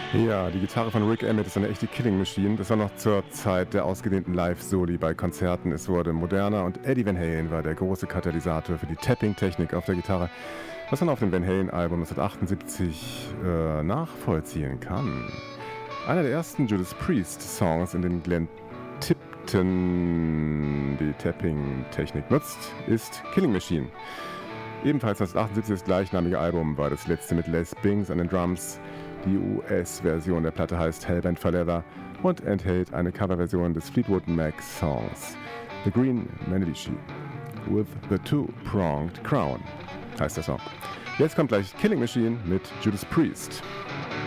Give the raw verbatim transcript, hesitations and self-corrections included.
Ja, die Gitarre von Rik Emmett ist eine echte Killing Machine. Das war noch zur Zeit der ausgedehnten Live-Soli bei Konzerten. Es wurde moderner und Eddie Van Halen war der große Katalysator für die Tapping-Technik auf der Gitarre, was man auf dem Van Halen-Album neunzehnhundertachtundsiebzig äh, nachvollziehen kann. Einer der ersten Judas Priest-Songs, in dem Glenn Tipton die Tapping-Technik nutzt, ist Killing Machine. Ebenfalls neunzehnhundertachtundsiebzig das gleichnamige Album war das letzte mit Les Binks an den Drums. Die U S-Version der Platte heißt Hellbent for Leather und enthält eine Coverversion des Fleetwood Mac-Songs The Green Manalishi with the Two-Pronged Crown heißt der Song. Jetzt kommt gleich Killing Machine mit Judas Priest.